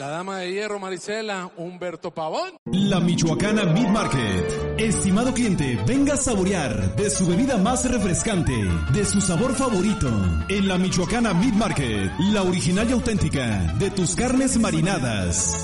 La dama de hierro, Marisela, Humberto Pavón. La Michoacana Meat Market. Estimado cliente, venga a saborear de su bebida más refrescante, de su sabor favorito. En la Michoacana Meat Market, la original y auténtica de tus carnes marinadas.